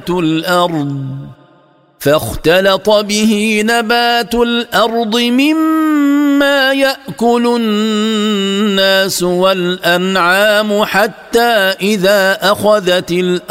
الأرض فاختلط به نبات الأرض مما يأكل الناس والأنعام حتى إذا أخذت الأرض